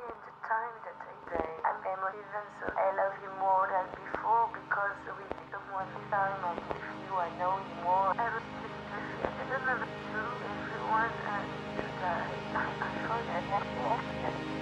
the time that I die. I'm emotive and so I love you more than